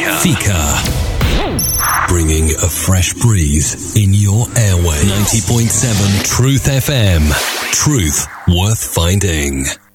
Fika. Bringing a fresh breeze in your airway. 90.7 Truth FM. Truth worth finding.